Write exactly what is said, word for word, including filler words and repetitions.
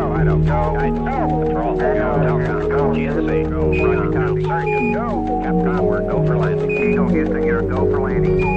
Go, I don't go. I go. Patrol. Go, Delta. Go, G N C. Go, Roger, copy. Surgeon. Go. Capcom, we're go for landing. Eagle Houston, you're go for landing.